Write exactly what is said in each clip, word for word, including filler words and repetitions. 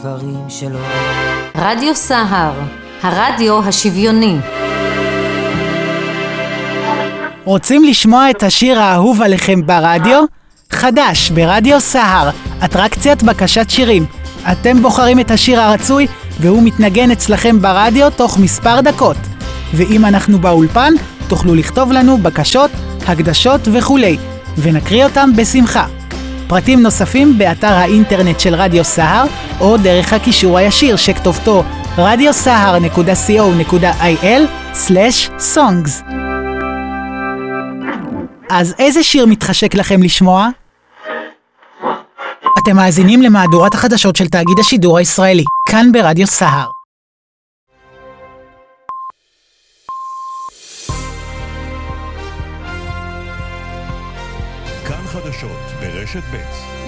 דברים שלא. רדיו סהר, הרדיו השוויוני. רוצים לשמוע את השיר האהוב עליכם ברדיו? חדש ברדיו סהר, אטרקציית בקשת שירים. אתם בוחרים את השיר הרצוי והוא מתנגן אצלכם ברדיו תוך מספר דקות. ואם אנחנו באולפן, תוכלו לכתוב לנו בקשות, הקדשות וכולי, ונקריא אותם בשמחה. פרטים נוספים באתר האינטרנט של רדיו סהר, או דרך הקישור הישיר שכתובתו רדיו סהר נקודה סי או נקודה איי אל סלש סונגס. אז איזה שיר מתחשק לכם לשמוע? אתם מאזינים למהדורת החדשות של תאגיד השידור הישראלי, כאן ברדיו סהר. כאן חדשות ברשת ב'.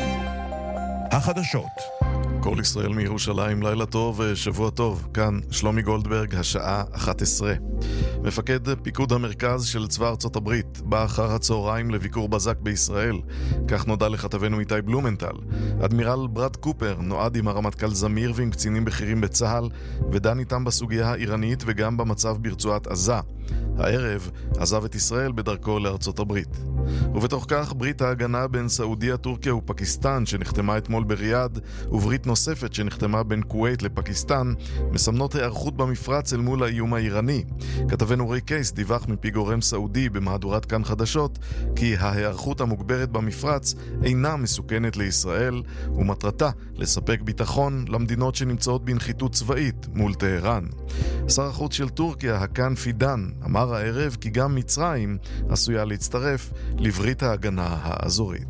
החדשות. כל ישראל מירושלים, לילה טוב ושבוע טוב. כאן שלומי גולדברג, השעה אחת עשרה. מפקד פיקוד המרכז של צבא ארצות הברית בא אחר הצהריים לביקור בזק בישראל. כך נודע לכתבנו איתי בלומנטל. אדמירל ברד קופר נועד עם הרמטכ"ל זמיר ועם קצינים בכירים בצה"ל ודן איתם בסוגיה האיראנית וגם במצב ברצועת עזה. הערב עזב את ישראל בדרכו לארצות הברית. ובתוך כך ברית ההגנה בין סעודיה, טורקיה ופקיסטן שנחתמה אתמול בריאד, וברית נוספת שנחתמה בין כווית לפקיסטן, מסמנות הערכות במפרץ אל מול האיום האיראני. כתבנו רי קייס דיווח מפי גורם סעודי במהדורת כאן חדשות כי ההערכות המוגברת במפרץ אינה מסוכנת לישראל, ומטרתה לספק ביטחון למדינות שנמצאות בנחיתות צבאית מול טהרן. שר החוץ של טורקיה, הקאן פידן, אמר הערב כי גם מצרים עשויה להצטרף לברית ההגנה האזורית.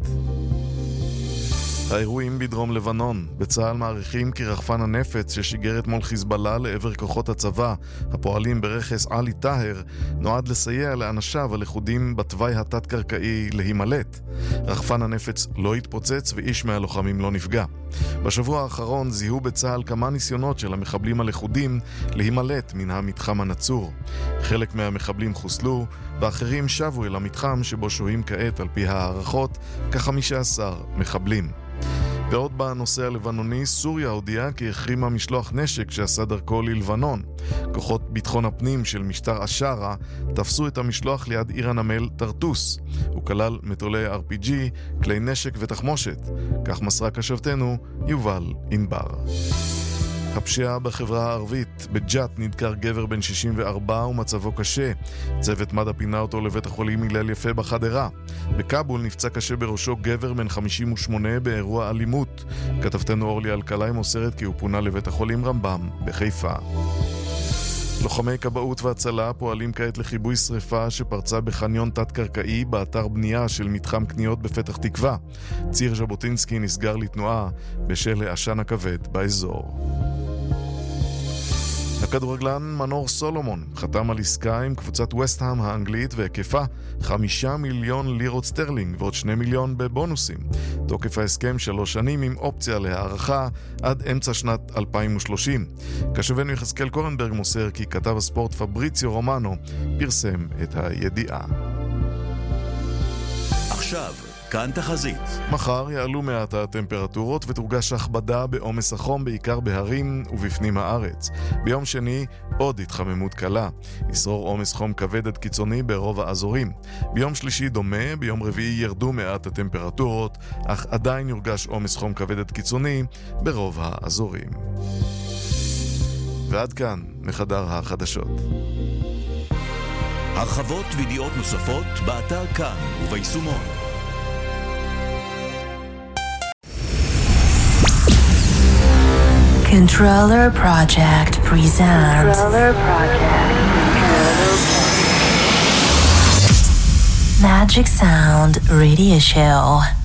האירועים בדרום לבנון. בצה"ל מעריכים כי רחפן הנפץ ששיגר אתמול חיזבאללה לעבר כוחות הצבא הפועלים ברכס עלי טהר נועד לסייע לאנשיו הלכודים בתוואי התת-קרקעי להימלט. רחפן הנפץ לא התפוצץ ואיש מהלוחמים לא נפגע. בשבוע האחרון זיהו בצה"ל כמה ניסיונות של המחבלים הלכודים להימלט מן המתחם הנצור. חלק מהמחבלים חוסלו ואחרים שבו אל המתחם שבו שוהים כעת על פי הערכות כ-חמישה עשר מחבלים. ועוד בנושא הלבנוני, סוריה הודיעה כי החרימה משלוח נשק שעשה דרכו ללבנון. כוחות ביטחון הפנים של משטר אשרה תפסו את המשלוח ליד עיר הנמל טרטוס. הוא כלל מטולי אר פי ג'י, כלי נשק ותחמושת. כך מסרה כתבתנו יובל ענבר. הפשיעה בחברה הערבית. בג'ת נדקר גבר בן שישים וארבע ומצבו קשה. צוות מד"א פינה אותו לבית החולים הלל יפה בחדרה. בכאבול נפצע קשה בראשו גבר בן חמישים ושמונה באירוע אלימות. כתבתנו אורלי אלקלעי מוסרת כי הוא פונה לבית החולים רמב"ם בחיפה. לוחמי כבאות והצלה פועלים כעת לכיבוי שריפה שפרצה בחניון תת-קרקעי באתר בנייה של מתחם קניות בפתח תקווה. ציר ז'בוטינסקי נסגר לתנועה בשל העשן הכבד באזור. הכדורגלן מנור סולומון חתם על עסקה עם קבוצת וסט-האם האנגלית והיקפה חמישה מיליון לירות סטרלינג ועוד שני מיליון בבונוסים. תוקף ההסכם שלוש שנים עם אופציה להארכה עד אמצע שנת אלפיים ושלושים. כשבנו יחזקאל קורנברג מוסר כי כתב הספורט פבריציו רומנו פרסם את הידיעה. עכשיו כאן תחזית. מחר יעלו מעט הטמפרטורות ותורגש הכבדה בעומס החום בעיקר בהרים ובפנים הארץ. ביום שני עוד התחממות קלה. ישרור עומס חום כבד עד קיצוני ברוב האזורים. ביום שלישי דומה, ביום רביעי ירדו מעט הטמפרטורות, אך עדיין יורגש עומס חום כבד עד קיצוני ברוב האזורים. ועד כאן מחדר החדשות. הרחבות וידיעות נוספות באתר כאן וביישומון. Controller Project presents Controller Project. Magic Sound Radio Show.